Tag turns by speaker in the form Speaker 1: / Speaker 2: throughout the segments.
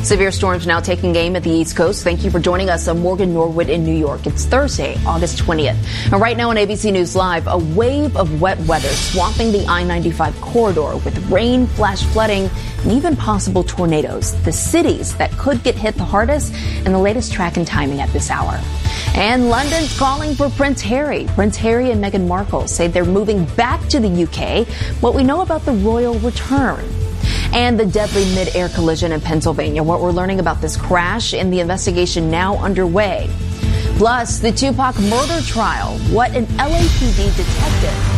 Speaker 1: Severe storms now taking aim at the East Coast. Thank you for joining us. I'm Morgan Norwood in New York. It's Thursday, August 20th. And right now on ABC News Live, a wave of wet weather swamping the I-95 corridor with rain, flash flooding, and even possible tornadoes. The cities that could get hit the hardest, and the latest track and timing at this hour. And London's calling for Prince Harry. Prince Harry and Meghan Markle say they're moving back to the UK. What we know about the royal return. And the deadly mid-air collision in Pennsylvania. What we're learning about this crash and the investigation now underway. Plus, the Tupac murder trial. What an LAPD detective.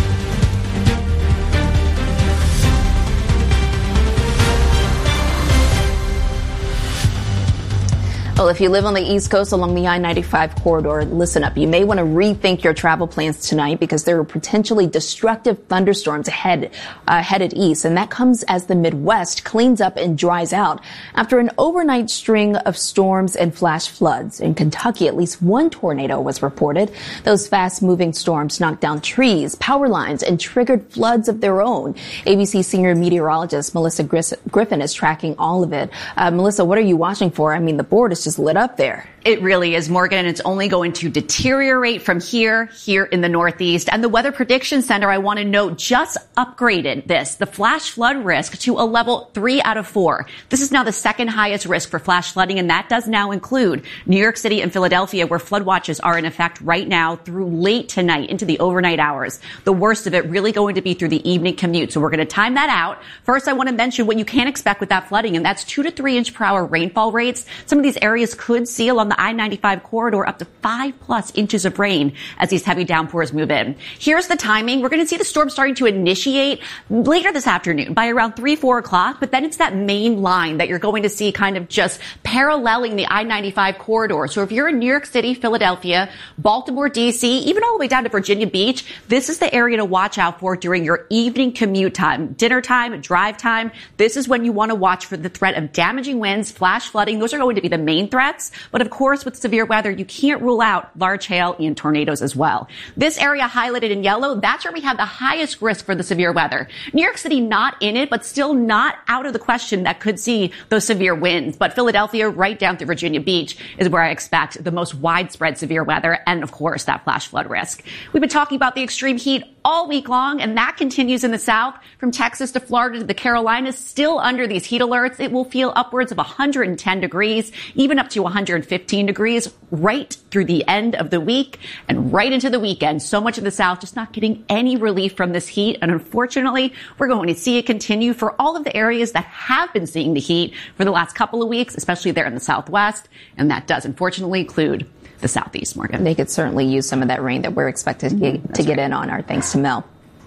Speaker 1: Well, if you live on the East Coast along the I-95 corridor, listen up. You may want to rethink your travel plans tonight because there are potentially destructive thunderstorms headed east. And that comes as the Midwest cleans up and dries out after an overnight string of storms and flash floods. In Kentucky, at least one tornado was reported. Those fast-moving storms knocked down trees, power lines, and triggered floods of their own. ABC senior meteorologist Melissa Griffin is tracking all of it. Melissa, what are you watching for? I mean, the board is just lit up there.
Speaker 2: It really is, Morgan, and it's only going to deteriorate from here in the Northeast. And the Weather Prediction Center, I want to note, just upgraded the flash flood risk to a level 3 out of 4. This is now the second highest risk for flash flooding, and that does now include New York City and Philadelphia, where flood watches are in effect right now through late tonight into the overnight hours. The worst of it really going to be through the evening commute. So we're going to time that out. First, I want to mention what you can expect with that flooding, and that's 2 to 3 inch per hour rainfall rates. Some of these areas could see along the I-95 corridor up to 5+ inches of rain as these heavy downpours move in. Here's the timing. We're going to see the storm starting to initiate later this afternoon by around 3-4 o'clock, but then it's that main line that you're going to see kind of just paralleling the I-95 corridor. So if you're in New York City, Philadelphia, Baltimore, D.C., even all the way down to Virginia Beach, this is the area to watch out for during your evening commute time, dinner time, drive time. This is when you want to watch for the threat of damaging winds, flash flooding. Those are going to be the main threats. But of course, with severe weather, you can't rule out large hail and tornadoes as well. This area highlighted in yellow, that's where we have the highest risk for the severe weather. New York City not in it, but still not out of the question that could see those severe winds. But Philadelphia, right down through Virginia Beach, is where I expect the most widespread severe weather and, of course, that flash flood risk. We've been talking about the extreme heat all week long, and that continues in the south. From Texas to Florida to the Carolinas, still under these heat alerts. It will feel upwards of 110 degrees, even up to 115 degrees right through the end of the week and right into the weekend. So much of the south just not getting any relief from this heat. And unfortunately, we're going to see it continue for all of the areas that have been seeing the heat for the last couple of weeks, especially there in the southwest. And that does unfortunately include the southeast, Morgan.
Speaker 1: They could certainly use some of that rain that we're expected to get in on. Our thanks to Mel.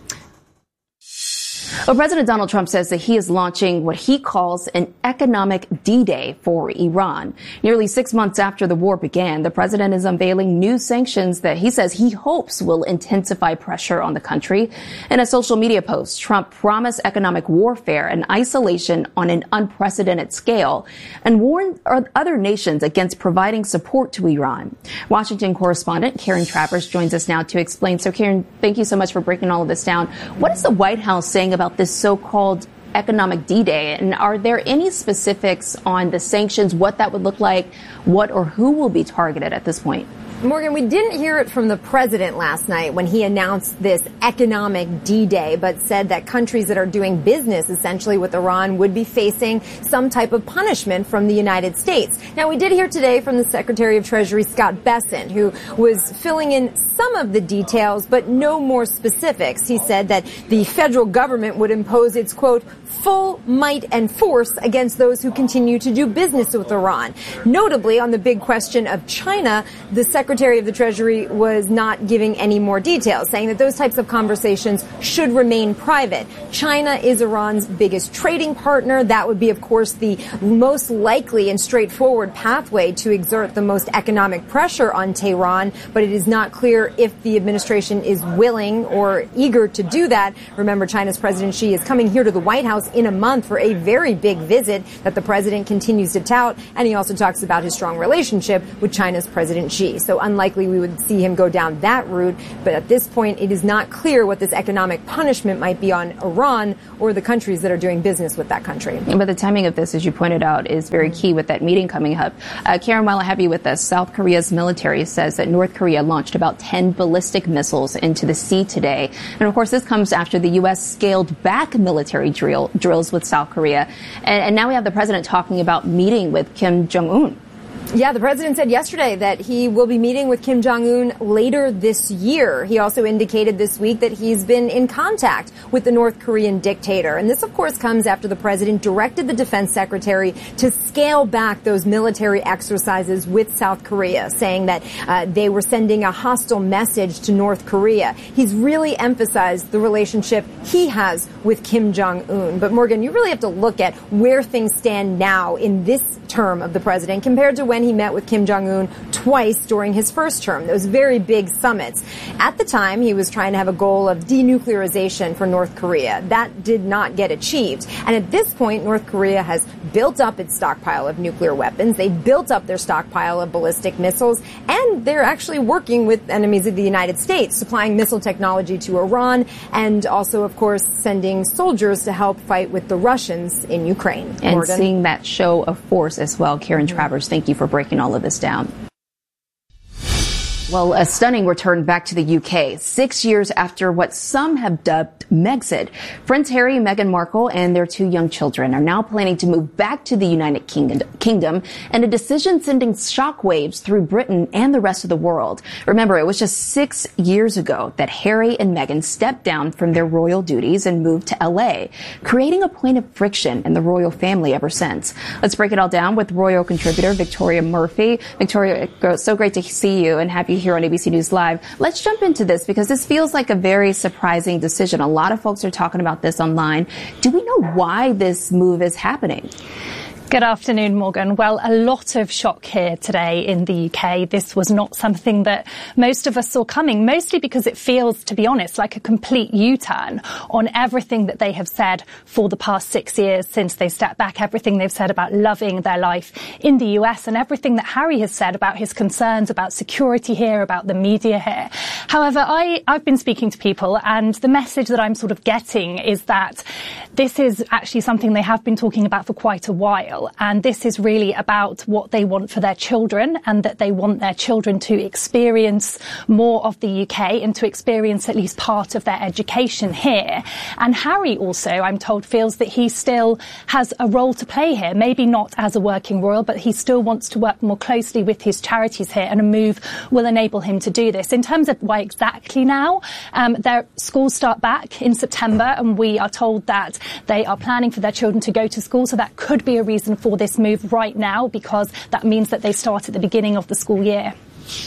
Speaker 1: Well, President Donald Trump says that he is launching what he calls an economic D-Day for Iran. Nearly 6 months after the war began, the president is unveiling new sanctions that he says he hopes will intensify pressure on the country. In a social media post, Trump promised economic warfare and isolation on an unprecedented scale and warned other nations against providing support to Iran. Washington correspondent Karen Travers joins us now to explain. So, Karen, thank you so much for breaking all of this down. What is the White House saying about this so-called economic D-Day? And are there any specifics on the sanctions, what that would look like, what or who will be targeted at this point?
Speaker 3: Morgan, we didn't hear it from the president last night when he announced this economic D-Day, but said that countries that are doing business essentially with Iran would be facing some type of punishment from the United States. Now, we did hear today from the Secretary of Treasury, Scott Bessent, who was filling in some of the details, but no more specifics. He said that the federal government would impose its, quote, full might and force against those who continue to do business with Iran. Notably, on the big question of China, the Secretary of the Treasury was not giving any more details, saying that those types of conversations should remain private. China is Iran's biggest trading partner. That would be, of course, the most likely and straightforward pathway to exert the most economic pressure on Tehran, but it is not clear if the administration is willing or eager to do that. Remember, China's President Xi is coming here to the White House in a month for a very big visit that the president continues to tout, and he also talks about his strong relationship with China's President Xi. So so unlikely we would see him go down that route. But at this point, it is not clear what this economic punishment might be on Iran or the countries that are doing business with that country.
Speaker 1: But the timing of this, as you pointed out, is very key with that meeting coming up. Karen, while I have you with us, South Korea's military says that North Korea launched about 10 ballistic missiles into the sea today. And of course, this comes after the U.S. scaled back military drills with South Korea. And now we have the president talking about meeting with Kim Jong-un.
Speaker 3: Yeah, the president said yesterday that he will be meeting with Kim Jong-un later this year. He also indicated this week that he's been in contact with the North Korean dictator. And this, of course, comes after the president directed the defense secretary to scale back those military exercises with South Korea, saying that they were sending a hostile message to North Korea. He's really emphasized the relationship he has with Kim Jong-un. But Morgan, you really have to look at where things stand now in this term of the president compared to when he met with Kim Jong-un twice during his first term, those very big summits. At the time, he was trying to have a goal of denuclearization for North Korea. That did not get achieved. And at this point, North Korea has built up its stockpile of nuclear weapons. They built up their stockpile of ballistic missiles, and they're actually working with enemies of the United States, supplying missile technology to Iran, and also, of course, sending soldiers to help fight with the Russians in Ukraine.
Speaker 1: And
Speaker 3: Morgan?
Speaker 1: Seeing that show of force as well. Karen Travers, thank you for breaking all of this down. Well, a stunning return back to the UK, 6 years after what some have dubbed Megxit. Prince Harry, Meghan Markle, and their 2 young children are now planning to move back to the United Kingdom, and a decision sending shockwaves through Britain and the rest of the world. Remember, it was just 6 years ago that Harry and Meghan stepped down from their royal duties and moved to LA, creating a point of friction in the royal family ever since. Let's break it all down with royal contributor Victoria Murphy. Victoria, so great to see you and have you here on ABC News Live. Let's jump into this because this feels like a very surprising decision. A lot of folks are talking about this online. Do we know why this move is happening?
Speaker 4: Good afternoon, Morgan. Well, a lot of shock here today in the UK. This was not something that most of us saw coming, mostly because it feels, to be honest, like a complete U-turn on everything that they have said for the past 6 years since they stepped back, everything they've said about loving their life in the US, and everything that Harry has said about his concerns about security here, about the media here. However, I've been speaking to people, and the message that I'm sort of getting is that this is actually something they have been talking about for quite a while. And this is really about what they want for their children, and that they want their children to experience more of the UK and to experience at least part of their education here. And Harry also, I'm told, feels that he still has a role to play here, maybe not as a working royal, but he still wants to work more closely with his charities here, and a move will enable him to do this. In terms of why exactly now, their schools start back in September, and we are told that they are planning for their children to go to school, so that could be a reason for this move right now, because that means that they start at the beginning of the school year.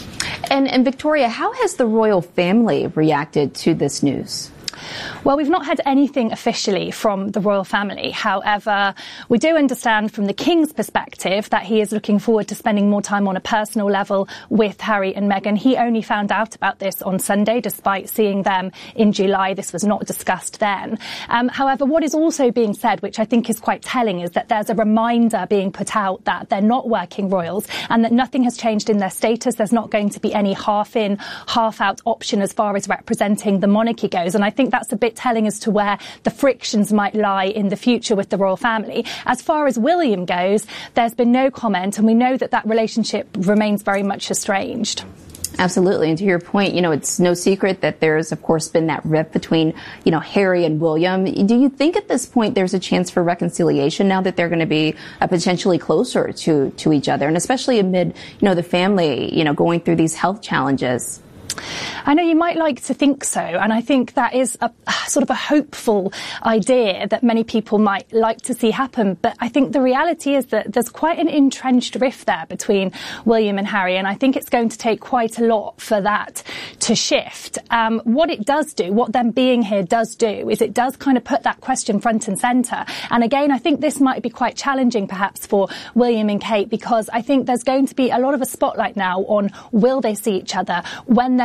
Speaker 1: And Victoria, how has the royal family reacted to this news?
Speaker 4: Well, we've not had anything officially from the royal family. However, we do understand from the King's perspective that he is looking forward to spending more time on a personal level with Harry and Meghan. He only found out about this on Sunday, despite seeing them in July. This was not discussed then. However, what is also being said, which I think is quite telling, is that there's a reminder being put out that they're not working royals and that nothing has changed in their status. There's not going to be any half-in, half-out option as far as representing the monarchy goes. And I think that's a bit telling as to where the frictions might lie in the future with the royal family. As far as William goes, there's been no comment, and we know that that relationship remains very much estranged.
Speaker 1: Absolutely. And to your point, it's no secret that there's, of course, been that rift between, Harry and William. Do you think at this point there's a chance for reconciliation now that they're going to be potentially closer to each other, and especially amid, the family, going through these health challenges?
Speaker 4: I know you might like to think so, and I think that is a sort of a hopeful idea that many people might like to see happen. But I think the reality is that there's quite an entrenched rift there between William and Harry, and I think it's going to take quite a lot for that to shift. What it does do, what them being here does do, is it does kind of put that question front and centre. And again, I think this might be quite challenging perhaps for William and Kate, because I think there's going to be a lot of a spotlight now on will they see each other when they're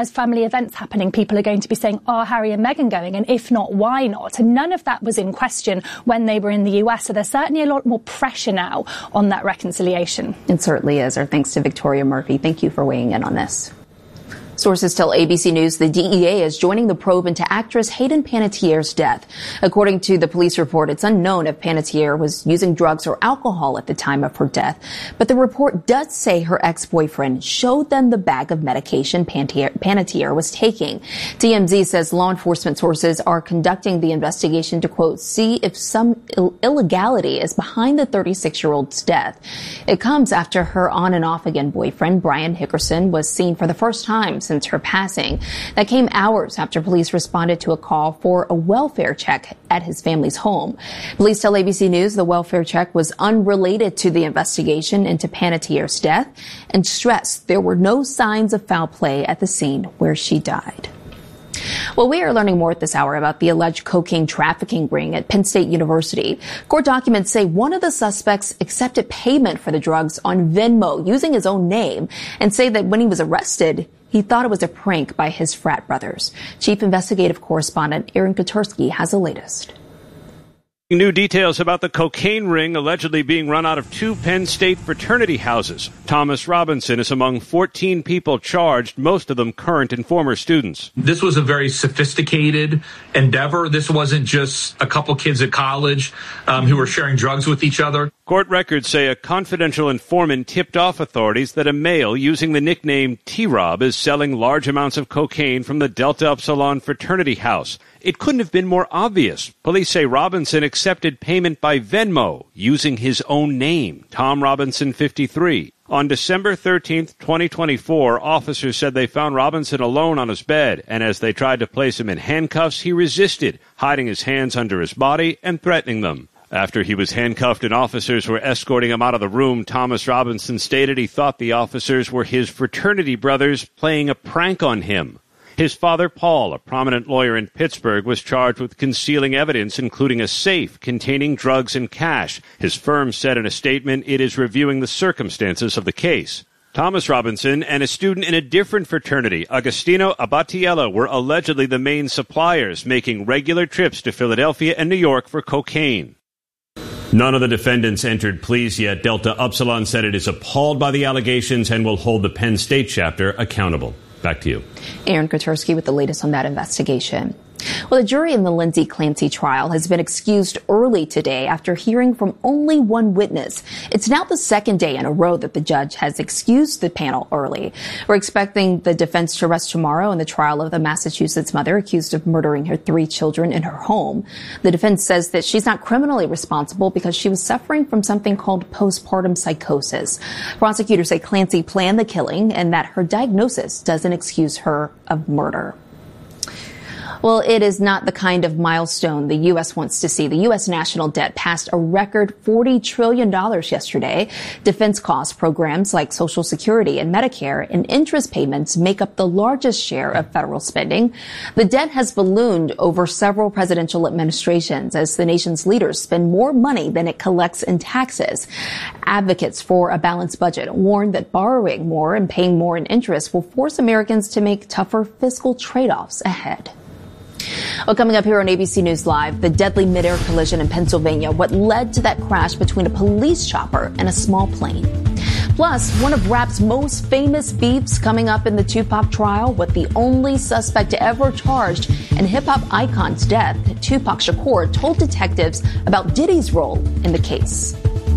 Speaker 4: there's family events happening, people are going to be saying, are Harry and Meghan going? And if not, why not? And none of that was in question when they were in the US. So there's certainly a lot more pressure now on that reconciliation.
Speaker 1: It certainly is. Our thanks to Victoria Murphy. Thank you for weighing in on this. Sources tell ABC News the DEA is joining the probe into actress Hayden Panettiere's death. According to the police report, it's unknown if Panettiere was using drugs or alcohol at the time of her death. But the report does say her ex-boyfriend showed them the bag of medication Panettiere was taking. TMZ says law enforcement sources are conducting the investigation to, quote, see if some illegality is behind the 36-year-old's death. It comes after her on and off again boyfriend, Brian Hickerson, was seen for the first time since her passing. That came hours after police responded to a call for a welfare check at his family's home. Police tell ABC News the welfare check was unrelated to the investigation into Panettiere's death and stressed there were no signs of foul play at the scene where she died. Well, we are learning more at this hour about the alleged cocaine trafficking ring at Penn State University. Court documents say one of the suspects accepted payment for the drugs on Venmo using his own name and say that when he was arrested, he thought it was a prank by his frat brothers. Chief Investigative Correspondent Aaron Kotursky has the latest.
Speaker 5: New details about the cocaine ring allegedly being run out of 2 Penn State fraternity houses. Thomas Robinson is among 14 people charged, most of them current and former students.
Speaker 6: This was a very sophisticated endeavor. This wasn't just a couple kids at college who were sharing drugs with each other.
Speaker 5: Court records say a confidential informant tipped off authorities that a male using the nickname T-Rob is selling large amounts of cocaine from the Delta Upsilon fraternity house. It couldn't have been more obvious. Police say Robinson accepted payment by Venmo using his own name, Tom Robinson, 53. On December 13th, 2024, officers said they found Robinson alone on his bed, and as they tried to place him in handcuffs, he resisted, hiding his hands under his body and threatening them. After he was handcuffed and officers were escorting him out of the room, Thomas Robinson stated he thought the officers were his fraternity brothers playing a prank on him. His father, Paul, a prominent lawyer in Pittsburgh, was charged with concealing evidence, including a safe containing drugs and cash. His firm said in a statement it is reviewing the circumstances of the case. Thomas Robinson and a student in a different fraternity, Agostino Abatiello, were allegedly the main suppliers, making regular trips to Philadelphia and New York for cocaine. None of the defendants entered pleas yet. Delta Upsilon said it is appalled by the allegations and will hold the Penn State chapter accountable. Back to you.
Speaker 1: Aaron Kotursky with the latest on that investigation. Well, the jury in the Lindsay Clancy trial has been excused early today after hearing from only one witness. It's now the second day in a row that the judge has excused the panel early. We're expecting the defense to rest tomorrow in the trial of the Massachusetts mother accused of murdering her 3 children in her home. The defense says that she's not criminally responsible because she was suffering from something called postpartum psychosis. Prosecutors say Clancy planned the killing and that her diagnosis doesn't excuse her of murder. Well, it is not the kind of milestone the U.S. wants to see. The U.S. national debt passed a record $40 trillion yesterday. Defense cost programs like Social Security and Medicare and interest payments make up the largest share of federal spending. The debt has ballooned over several presidential administrations as the nation's leaders spend more money than it collects in taxes. Advocates for a balanced budget warn that borrowing more and paying more in interest will force Americans to make tougher fiscal trade-offs ahead. Well, coming up here on ABC News Live, the deadly midair collision in Pennsylvania, what led to that crash between a police chopper and a small plane. Plus, one of rap's most famous beefs coming up in the Tupac trial with the only suspect ever charged in hip-hop icon's death. Tupac Shakur told detectives about Diddy's role in the case.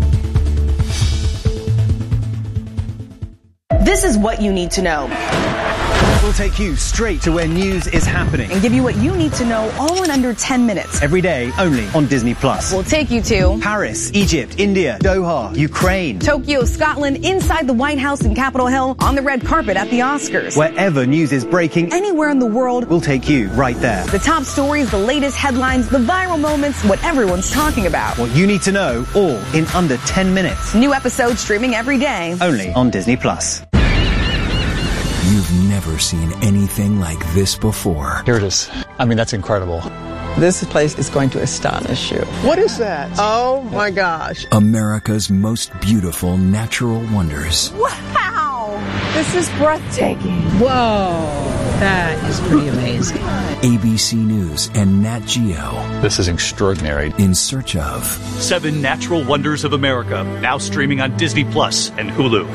Speaker 7: This is what you need to know.
Speaker 8: We'll take you straight to where news is happening
Speaker 7: and give you what you need to know all in under 10 minutes.
Speaker 8: Every day, only on Disney+.
Speaker 7: We'll take you to
Speaker 8: Paris, Egypt, India, Doha, Ukraine,
Speaker 7: Tokyo, Scotland, inside the White House and Capitol Hill, on the red carpet at the Oscars.
Speaker 8: Wherever news is breaking,
Speaker 7: anywhere in the world,
Speaker 8: we'll take you right there.
Speaker 7: The top stories, the latest headlines, the viral moments, what everyone's talking about.
Speaker 8: What you need to know, all in under 10 minutes.
Speaker 7: New episodes streaming every day.
Speaker 8: Only on Disney+.
Speaker 9: You've never seen anything like this before.
Speaker 10: Here it is. I mean, that's incredible.
Speaker 11: This place is going to astonish you.
Speaker 12: What is that? Oh, my gosh.
Speaker 9: America's most beautiful natural wonders.
Speaker 11: Wow! This is breathtaking.
Speaker 12: Whoa.
Speaker 13: That is pretty amazing.
Speaker 9: ABC News and Nat Geo.
Speaker 10: This is extraordinary.
Speaker 9: In search of
Speaker 14: 7 Natural Wonders of America, now streaming on Disney Plus and Hulu.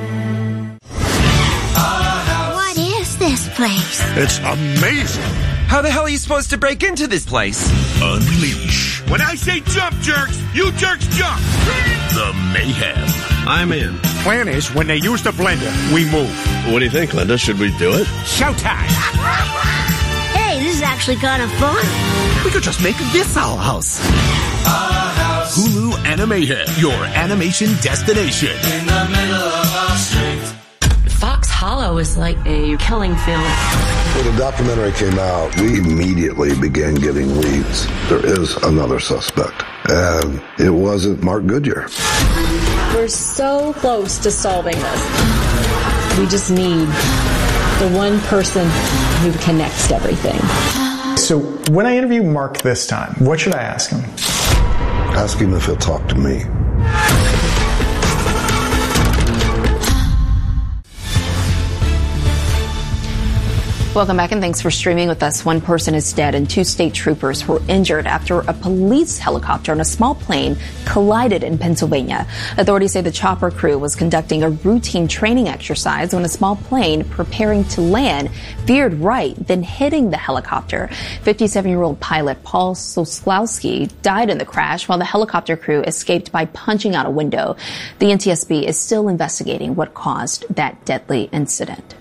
Speaker 15: What is this place?
Speaker 16: It's amazing.
Speaker 17: How the hell are you supposed to break into this place?
Speaker 16: Unleash.
Speaker 18: When I say jump, jerks, you jerks jump.
Speaker 16: The mayhem.
Speaker 18: I'm in. Plan is, when they use the blender, we move.
Speaker 16: What do you think, Linda? Should we do it?
Speaker 18: Showtime.
Speaker 15: Hey, this is actually kind of fun.
Speaker 17: We could just make this our house.
Speaker 16: Hulu Animated, your animation destination.
Speaker 19: In the middle of our street.
Speaker 20: Fox Hollow is like a killing field.
Speaker 21: When the documentary came out, we immediately began getting leads. There is another suspect, and it wasn't Mark Goodyear.
Speaker 22: We're so close to solving this. We just need the one person who connects everything.
Speaker 23: So when I interview Mark this time, what should I ask him?
Speaker 21: Ask him if he'll talk to me.
Speaker 1: Welcome back and thanks for streaming with us. One person is dead and 2 state troopers were injured after a police helicopter and a small plane collided in Pennsylvania. Authorities say the chopper crew was conducting a routine training exercise when a small plane preparing to land veered right, then hitting the helicopter. 57-year-old pilot Paul Soslowski died in the crash while the helicopter crew escaped by punching out a window. The NTSB is still investigating what caused that deadly incident.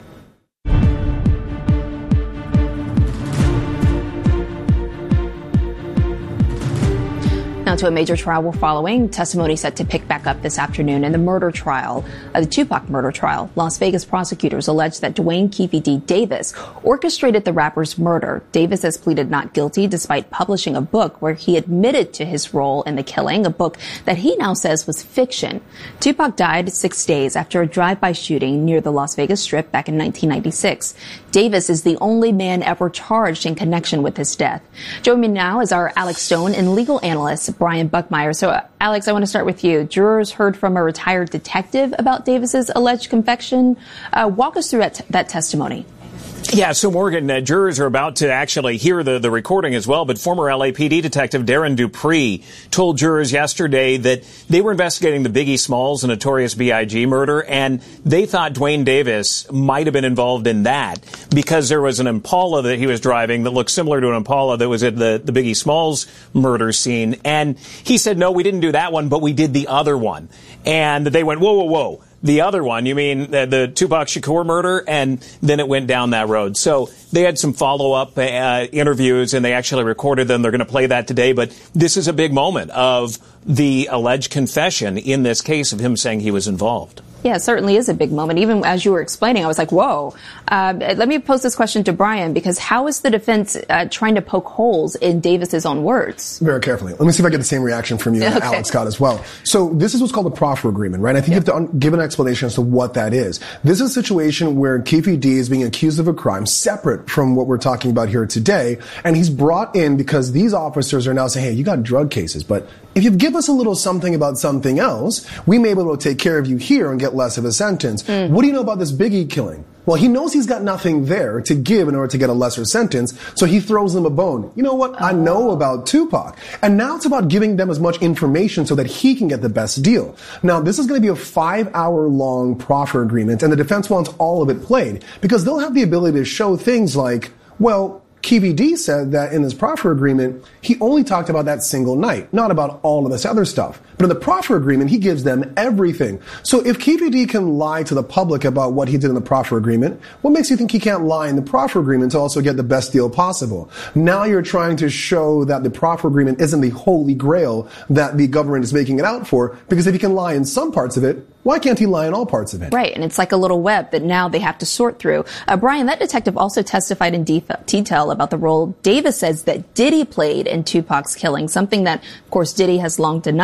Speaker 1: Now to a major trial we're following. Testimony set to pick back up this afternoon in the murder trial, the Tupac murder trial. Las Vegas prosecutors allege that Duane Keffe D. Davis orchestrated the rapper's murder. Davis has pleaded not guilty despite publishing a book where he admitted to his role in the killing, a book that he now says was fiction. Tupac died 6 days after a drive-by shooting near the Las Vegas Strip back in 1996. Davis is the only man ever charged in connection with his death. Joining me now is our Alex Stone and legal analyst Brian Buckmeyer. So, Alex, I want to start with you. Jurors heard from a retired detective about Davis's alleged confession. Walk us through that testimony.
Speaker 24: Yeah, so Morgan, jurors are about to actually hear the recording as well, but former LAPD detective Darren Dupree told jurors yesterday that they were investigating the Biggie Smalls and Notorious B.I.G. murder, and they thought Duane Davis might have been involved in that because there was an Impala that he was driving that looked similar to an Impala that was at the Biggie Smalls murder scene. And he said, no, we didn't do that one, but we did the other one. And they went, whoa, whoa, whoa. The other one, you mean the Tupac Shakur murder? And then it went down that road. So they had some follow-up interviews, and they actually recorded them. They're going to play that today. But this is a big moment of the alleged confession in this case of him saying he was involved.
Speaker 1: Yeah, it certainly is a big moment. Even as you were explaining, I was like, whoa. Let me pose this question to Brian, because how is the defense trying to poke holes in Davis's own words?
Speaker 25: Very carefully. Let me see if I get the same reaction from you, okay. Alex got as well. So this is what's called a proffer agreement, right? I think you have to give an explanation as to what that is. This is a situation where Keffe D is being accused of a crime separate from what we're talking about here today, and he's brought in because these officers are now saying, hey, you got drug cases, but if you give us a little something about something else, we may be able to take care of you here and get less of a sentence. What do you know about this Biggie killing? Well, he knows he's got nothing there to give in order to get a lesser sentence, so he throws them a bone. You know what? I know about Tupac. And now it's about giving them as much information so that he can get the best deal. Now, this is going to be a 5-hour-long proffer agreement, and the defense wants all of it played because they'll have the ability to show things like, well, Keffe D said that in his proffer agreement, he only talked about that single night, not about all of this other stuff. But in the proffer agreement, he gives them everything. So if Keffe D can lie to the public about what he did in the proffer agreement, what makes you think he can't lie in the proffer agreement to also get the best deal possible? Now you're trying to show that the proffer agreement isn't the holy grail that the government is making it out for, because if he can lie in some parts of it, why can't he lie in all parts of it?
Speaker 1: Right, and it's like a little web that now they have to sort through. Brian, that detective also testified in detail about the role Davis says that Diddy played in Tupac's killing, something that, of course, Diddy has long denied.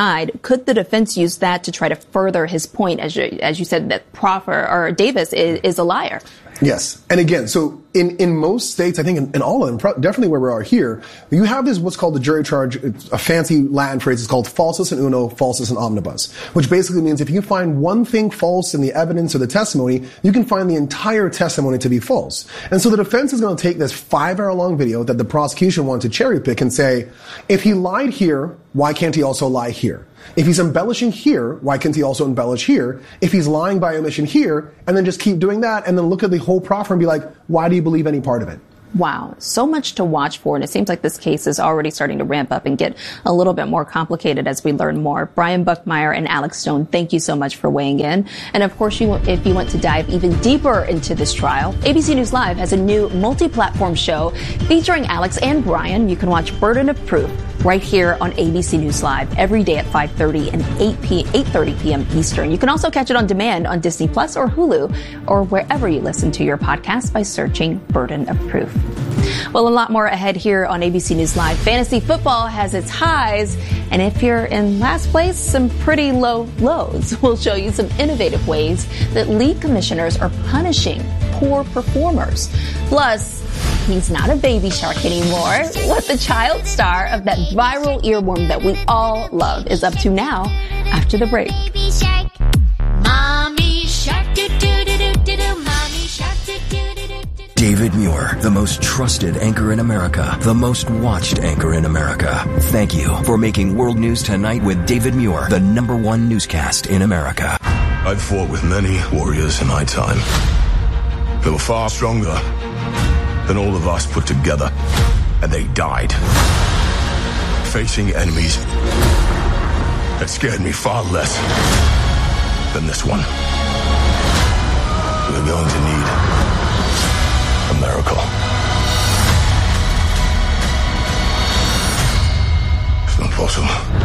Speaker 1: could the defense use that to try to further his point, as you said, that Davis is a liar?
Speaker 25: Yes. And again, so in most states, I think in all of them, definitely where we are here, you have this what's called the jury charge. It's a fancy Latin phrase. It's called falsus in uno, falsus in omnibus, which basically means if you find one thing false in the evidence or the testimony, you can find the entire testimony to be false. And so the defense is going to take this 5-hour-long video that the prosecution wants to cherry pick and say, if he lied here, why can't he also lie here? If he's embellishing here, why can't he also embellish here? If he's lying by omission here, and then just keep doing that, and then look at the whole proffer and be like, why do you believe any part of it?
Speaker 1: Wow, so much to watch for, and it seems like this case is already starting to ramp up and get a little bit more complicated as we learn more. Brian Buckmeyer and Alex Stone, thank you so much for weighing in. And of course, if you want to dive even deeper into this trial, ABC News Live has a new multi-platform show featuring Alex and Brian. You can watch Burden of Proof right here on ABC News Live every day at 5:30 and 8:30 p.m. Eastern. You can also catch it on demand on Disney Plus or Hulu or wherever you listen to your podcast by searching Burden of Proof. Well, a lot more ahead here on ABC News Live. Fantasy football has its highs, and if you're in last place, some pretty low lows. We'll show you some innovative ways that league commissioners are punishing poor performers. Plus, he's not a baby shark anymore. What the child star of that viral earworm that we all love is up to now after the break.
Speaker 15: Baby shark, mommy shark, do do do do do do, mommy shark, do do do do.
Speaker 9: David Muir, the most trusted anchor in America, the most watched anchor in America. Thank you for making World News Tonight with David Muir the #1 newscast in America.
Speaker 16: I've fought with many warriors in my time. They were far stronger than all of us put together, and they died facing enemies that scared me far less than this one. We're going to need a miracle. It's not possible.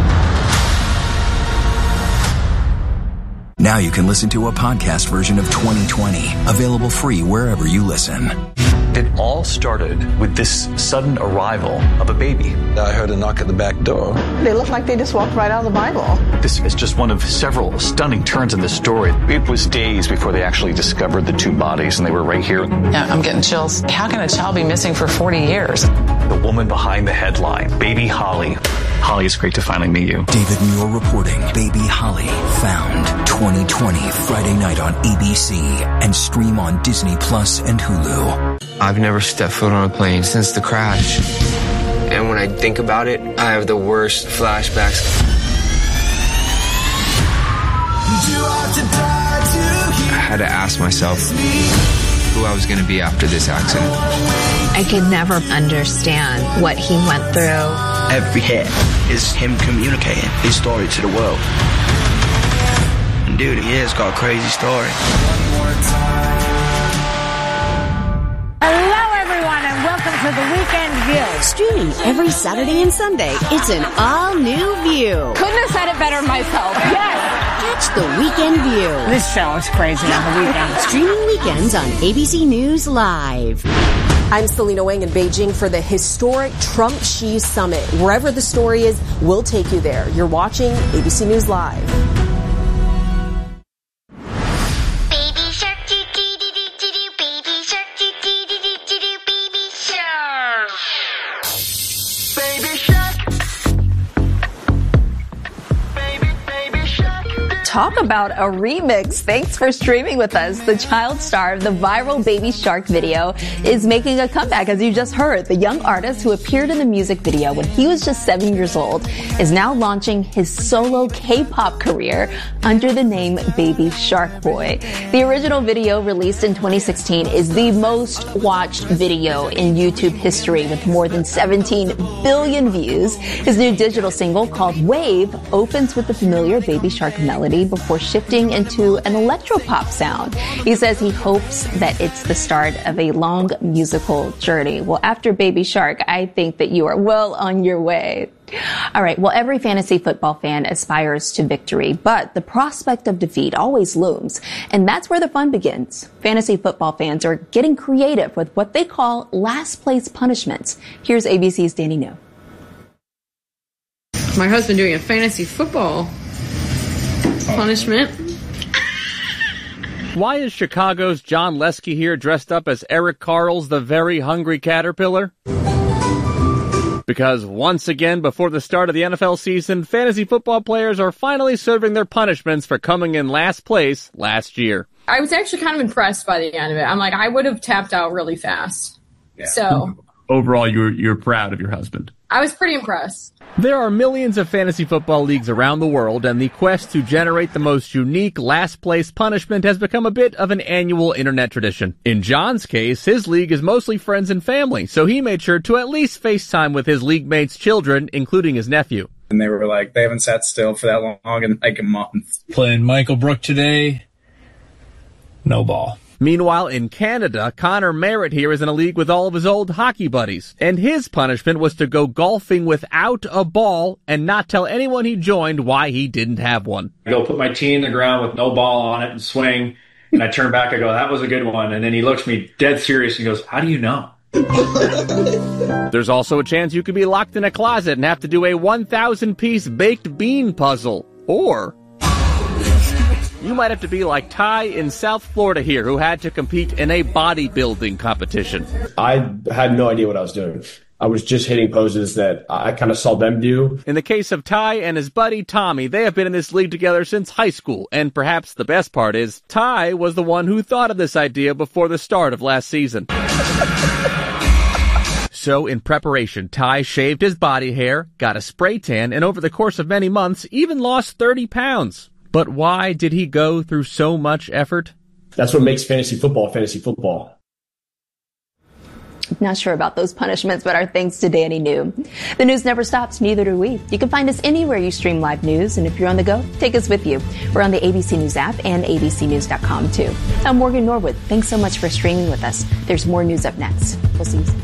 Speaker 9: Now you can listen to a podcast version of 2020, available free wherever you listen.
Speaker 10: It all started with this sudden arrival of a baby.
Speaker 2: I heard a knock at the back door.
Speaker 12: They look like they just walked right out of the Bible.
Speaker 10: This is just one of several stunning turns in the story. It was days before they actually discovered the two bodies, and they were right here.
Speaker 13: Yeah, I'm getting chills. How can a child be missing for 40 years?
Speaker 10: The woman behind the headline, Baby Holly. Holly, it's great to finally meet you.
Speaker 9: David Muir reporting Baby Holly found 2020 Friday night on ABC and stream on Disney Plus and Hulu.
Speaker 3: I've never stepped foot on a plane since the crash. And when I think about it, I have the worst flashbacks. I had to ask myself who I was going to be after this accident.
Speaker 4: I could never understand what he went through.
Speaker 5: Every hit is him communicating his story to the world. And dude, he has got a crazy story.
Speaker 6: Hello, everyone, and welcome to The Weekend View.
Speaker 26: Streaming every Saturday and Sunday, it's an all-new view.
Speaker 6: Couldn't have said it better myself. Yes.
Speaker 26: Catch The Weekend View.
Speaker 6: This show is crazy on the weekend.
Speaker 26: Streaming weekends on ABC News Live.
Speaker 27: I'm Selena Wang in Beijing for the historic Trump-Xi summit. Wherever the story is, we'll take you there. You're watching ABC News Live.
Speaker 15: Baby shark, doo doo doo doo doo doo. Baby shark, doo doo doo doo doo doo. Baby shark. Baby shark. Baby shark.
Speaker 1: Talk about a remix. Thanks for streaming with us. The child star of the viral Baby Shark video is making a comeback, as you just heard. The young artist who appeared in the music video when he was just 7 years old is now launching his solo K-pop career under the name Baby Shark Boy. The original video, released in 2016, is the most watched video in YouTube history with more than 17 billion views. His new digital single, called Wave, opens with the familiar Baby Shark melody before shifting into an electropop sound. He says he hopes that it's the start of a long musical journey. Well, after Baby Shark, I think that you are well on your way. All right. Well, every fantasy football fan aspires to victory, but the prospect of defeat always looms. And that's where the fun begins. Fantasy football fans are getting creative with what they call last place punishments. Here's ABC's Danny Ngo.
Speaker 28: My husband doing a fantasy football
Speaker 7: punishment.
Speaker 8: Why is Chicago's John Lesky here dressed up as Eric Carl's The Very Hungry Caterpillar? Because once again, before the start of the NFL season, fantasy football players are finally serving their punishments for coming in last place last year.
Speaker 7: I was actually kind of impressed by the end of it. I'm like, I would have tapped out really fast. Yeah. So
Speaker 8: overall, you're proud of your husband.
Speaker 7: I was pretty impressed.
Speaker 8: There are millions of fantasy football leagues around the world, and the quest to generate the most unique last-place punishment has become a bit of an annual internet tradition. In John's case, his league is mostly friends and family, so he made sure to at least FaceTime with his league mates' children, including his nephew.
Speaker 11: And they were like, they haven't sat still for that long in like a month.
Speaker 14: Playing Michael Brook today, no ball.
Speaker 8: Meanwhile, in Canada, Connor Merritt here is in a league with all of his old hockey buddies. And his punishment was to go golfing without a ball and not tell anyone he joined why he didn't have one.
Speaker 17: I go put my tee in the ground with no ball on it and swing. And I turn back, I go, that was a good one. And then he looks at me dead serious and goes, how do you know?
Speaker 8: There's also a chance you could be locked in a closet and have to do a 1,000-piece baked bean puzzle. Or you might have to be like Ty in South Florida here, who had to compete in a bodybuilding competition.
Speaker 18: I had no idea what I was doing. I was just hitting poses that I kind of saw them do.
Speaker 8: In the case of Ty and his buddy Tommy, they have been in this league together since high school. And perhaps the best part is, Ty was the one who thought of this idea before the start of last season. So, in preparation, Ty shaved his body hair, got a spray tan, and over the course of many months, even lost 30 pounds. But why did he go through so much effort?
Speaker 18: That's what makes fantasy football.
Speaker 1: Not sure about those punishments, but our thanks to Danny New. The news never stops, neither do we. You can find us anywhere you stream live news, and if you're on the go, take us with you. We're on the ABC News app and abcnews.com too. I'm Morgan Norwood. Thanks so much for streaming with us. There's more news up next. We'll see you soon.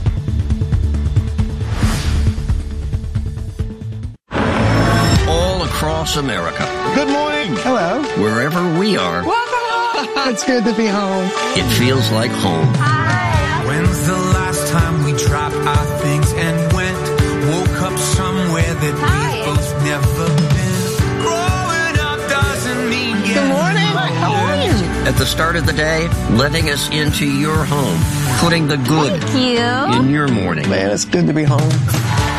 Speaker 19: Across America.
Speaker 12: Good morning. Hello.
Speaker 19: Wherever we are.
Speaker 12: It's good to be home.
Speaker 19: It feels like home.
Speaker 12: Hi.
Speaker 28: When's the last time we dropped our things and woke up somewhere that we both never been? Growing up doesn't mean
Speaker 12: Good morning. How are you?
Speaker 19: At the start of the day, letting us into your home, putting the good in your morning.
Speaker 12: Man, it's good to be home.